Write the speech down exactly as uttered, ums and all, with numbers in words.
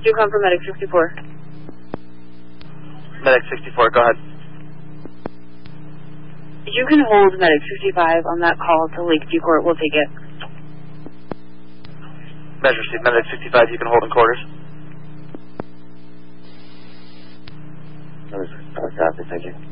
Do come from Medic sixty-four. Medic sixty-four, go ahead. You can hold Medic sixty-five on that call to Lakeview Court. We'll take it. Measure C, Medic sixty-five, you can hold in quarters. Copy, thank you.